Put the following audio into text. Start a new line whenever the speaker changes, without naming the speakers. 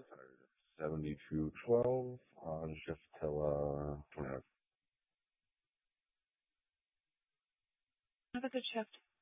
7212 on shift till 20 hours.
Have a good shift.